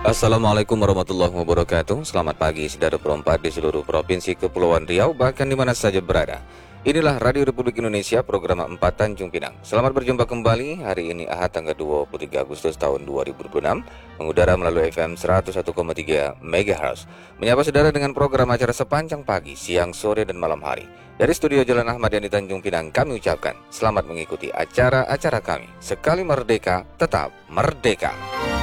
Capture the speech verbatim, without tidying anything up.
Assalamualaikum warahmatullahi wabarakatuh. Selamat pagi saudara perempat di seluruh provinsi Kepulauan Riau, bahkan di mana saja berada. Inilah Radio Republik Indonesia, program empat Tanjung Pinang. Selamat berjumpa kembali hari ini Ahad tanggal dua puluh tiga Agustus tahun dua ribu dua puluh enam, mengudara melalui F M seratus satu koma tiga MHz. Menyapa saudara dengan program acara sepanjang pagi, siang, sore, dan malam hari. Dari studio Jalan Ahmad Yani Tanjung Pinang, kami ucapkan selamat mengikuti acara-acara kami. Sekali merdeka, tetap merdeka.